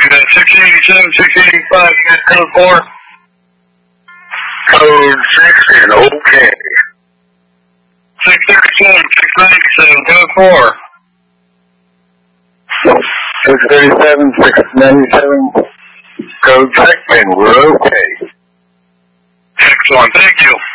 You got 687, 685, you got code 4? Code 6 and okay. 637, 697, code 4. 637, 697, code 6, and we're okay. Excellent, thank you.